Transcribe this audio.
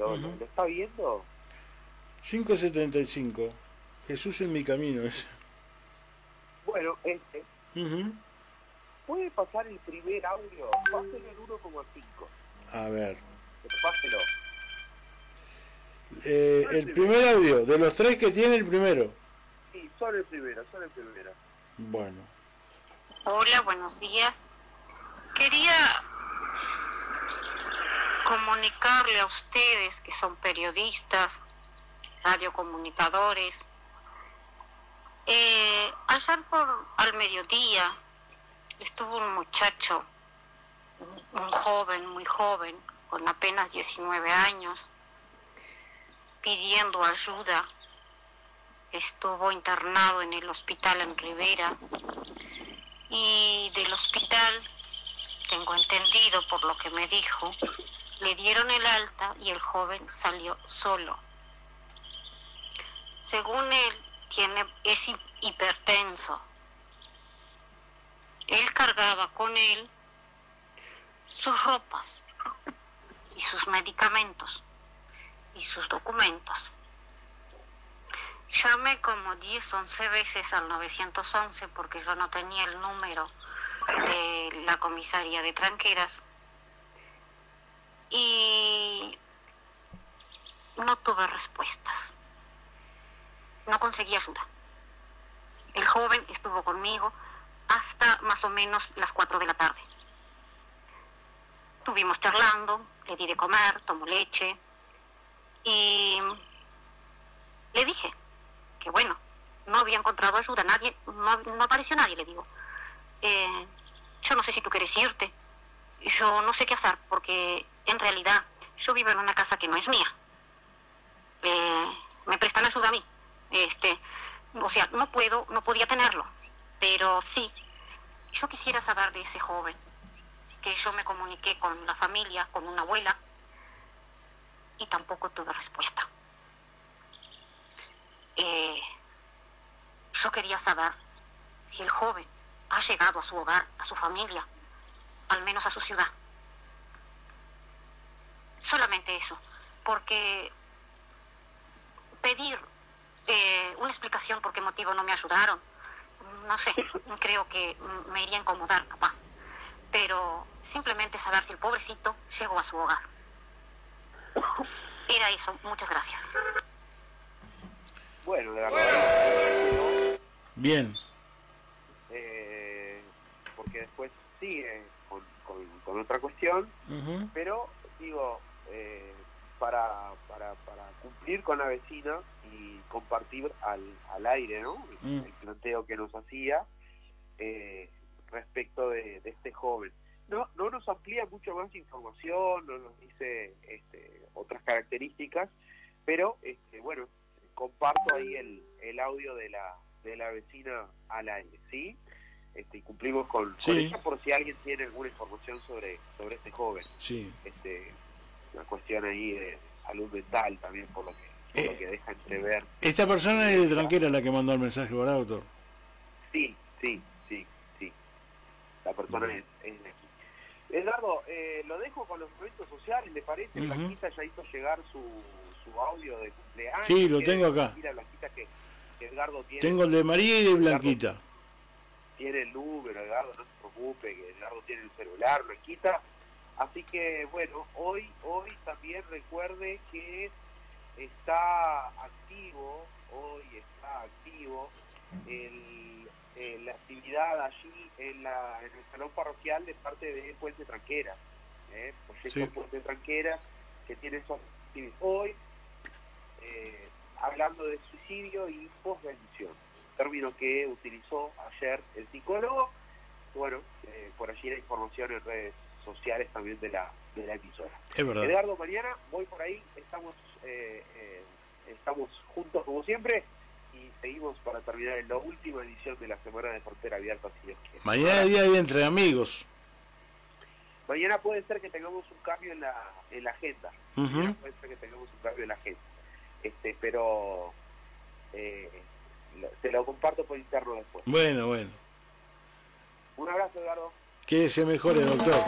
¿Lo está viendo? 575. Jesús en mi camino es. Bueno, Uh-huh. ¿puede pasar el primer audio? Páselo en 1,5. A ver. Páselo. El primer audio, de los tres que tiene, el primero. Sí, solo el primero. Bueno. Hola, buenos días. Quería comunicarle a ustedes que son periodistas, radiocomunicadores. Ayer al mediodía estuvo un muchacho, un joven, muy joven, con apenas 19 años, pidiendo ayuda. Estuvo internado en el hospital en Rivera y del hospital, tengo entendido por lo que me dijo, le dieron el alta y el joven salió solo. Según él, es hipertenso. Él cargaba con él sus ropas y sus medicamentos y sus documentos. Llamé como 10, 11 veces al 911 porque yo no tenía el número de la comisaría de Tranqueras y no tuve respuestas. No conseguí ayuda. El joven estuvo conmigo hasta más o menos las 4 de la tarde. Estuvimos charlando, le di de comer, tomó leche y le dije que bueno, no había encontrado ayuda, no apareció nadie, le digo. Yo no sé si tú quieres irte, yo no sé qué hacer, porque en realidad yo vivo en una casa que no es mía. Me prestan ayuda a mí. O sea, no podía tenerlo, pero sí, yo quisiera saber de ese joven, que yo me comuniqué con la familia, con una abuela, y tampoco tuve respuesta. Yo quería saber si el joven ha llegado a su hogar, a su familia, al menos a su ciudad. Solamente eso, porque pedir una explicación por qué motivo no me ayudaron, no sé, creo que me iría a incomodar, capaz. Pero simplemente saber si el pobrecito llegó a su hogar. Era eso, muchas gracias. Bueno, de verdad. Bien. Porque después sigue con otra cuestión, Uh-huh. pero digo, para cumplir con la vecina y compartir al aire, ¿no? El planteo que nos hacía respecto de este joven. No nos amplía mucho más información, no nos dice otras características, pero bueno, comparto ahí el audio de la vecina al aire, ¿sí? Y cumplimos con ella por si alguien tiene alguna información sobre este joven. Sí. Una cuestión ahí de salud mental también, por lo que deja entrever. Esta persona es de Tranquera la que mandó el mensaje, ¿verdad, doctor? Sí. La persona es de aquí. Eduardo, lo dejo con los movimientos sociales, ¿le parece? Uh-huh. Blanquita ya hizo llegar su audio de cumpleaños. Sí, lo tengo acá. Mira, Blanquita, que Edgardo tiene. Tengo el de María y de Blanquita. Edgardo tiene el número, Edgardo, no se preocupe, que Edgardo tiene el celular, Blanquita. Así que, bueno, hoy también recuerde que está activo la actividad allí en el salón parroquial de parte de Puente Tranquera, proyecto Puente Tranquera, que tiene esos actividades hoy, hablando de suicidio y posvención, término que utilizó ayer el psicólogo. Bueno, por allí la información en redes sociales también de la emisora. Es verdad. Edgardo, mañana voy por ahí, estamos juntos como siempre y seguimos para terminar en la última edición de la Semana de Frontera Abierta, si Dios quiere. Mañana es día de entre amigos. Mañana puede ser que tengamos un cambio en la agenda. Uh-huh. Mañana puede ser que tengamos un cambio en la agenda. Pero te lo comparto por interno después. Bueno. Un abrazo, Eduardo. Que se mejore, doctor.